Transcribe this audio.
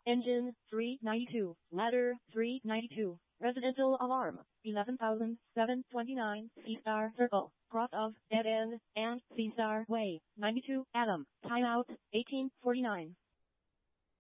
Engine 392. Ladder 392. Residential alarm 11,729. C-star circle. Cross of dead end and C-star way 92. Adam. Timeout 1849.